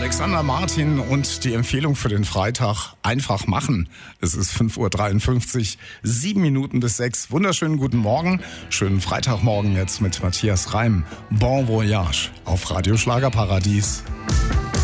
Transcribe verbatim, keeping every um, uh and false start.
Alexander Martin und die Empfehlung für den Freitag: einfach machen. Es ist fünf Uhr dreiundfünfzig, sieben Minuten bis sechs. Wunderschönen guten Morgen. Schönen Freitagmorgen jetzt mit Matthias Reim. Bon Voyage auf Radio Schlagerparadies.